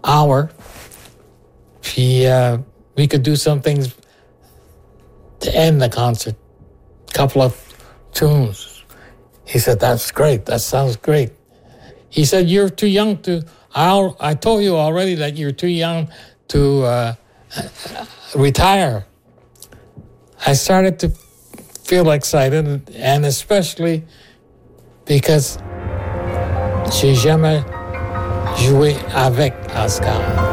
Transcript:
hour. Puis we could do some things to end the concert. A couple of tunes. He said, that's great. That sounds great. He said, you're too young to... I told you already that you're too young to retire. I started to feel excited, and especially because j'ai jamais joué avec Oscar.